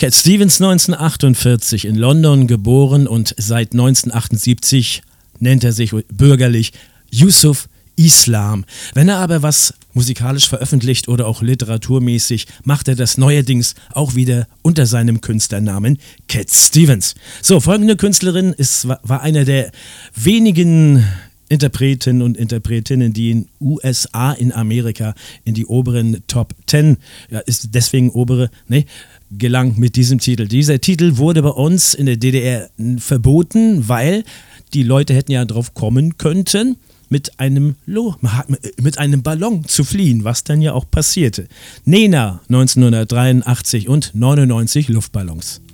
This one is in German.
Cat Stevens 1948 in London geboren und seit 1978 nennt er sich bürgerlich Yusuf Islam. Wenn er aber was musikalisch veröffentlicht oder auch literaturmäßig, macht er das neuerdings auch wieder unter seinem Künstlernamen Cat Stevens. So, folgende Künstlerin war einer der wenigen Interpreten und Interpretinnen, die in USA, in Amerika in die oberen Top 10, ist deswegen gelangt mit diesem Titel. Dieser Titel wurde bei uns in der DDR verboten, weil die Leute hätten ja drauf kommen können, mit einem Ballon zu fliehen, was dann ja auch passierte. Nena 1983 und 99 Luftballons.